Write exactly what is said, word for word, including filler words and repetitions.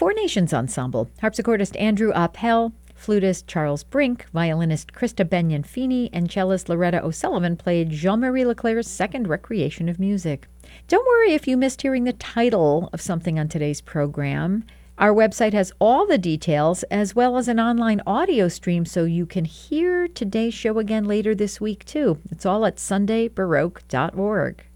Four Nations Ensemble. Harpsichordist Andrew Appel, flutist Charles Brink, violinist Krista Benyon-Feeney, and cellist Loretta O'Sullivan played Jean-Marie Leclerc's second Recreation of Music. Don't worry if you missed hearing the title of something on today's program. Our website has all the details as well as an online audio stream so you can hear today's show again later this week too. It's all at sunday baroque dot org.